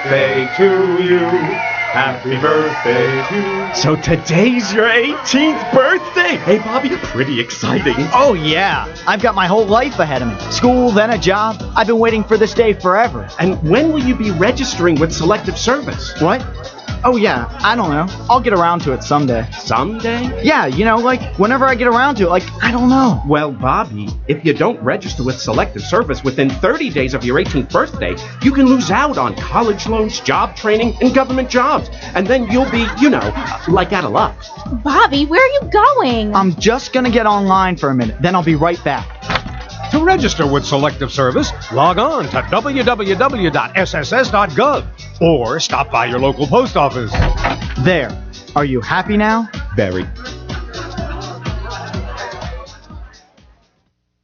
birthday to you. Happy birthday to you. So today's your 18th birthday? Hey, Bobby, pretty exciting. Oh, yeah. I've got my whole life ahead of me. School, then a job. I've been waiting for this day forever. And when will you be registering with Selective Service? What? Oh, yeah. I don't know. I'll get around to it someday. Someday? Yeah, whenever I get around to it, I don't know. Well, Bobby, if you don't register with Selective Service within 30 days of your 18th birthday, you can lose out on college loans, job training, and government jobs. And then you'll be, like out of luck. Bobby, where are you going? I'm just gonna get online for a minute, then I'll be right back. To register with Selective Service, log on to www.sss.gov or stop by your local post office. There. Are you happy now? Very.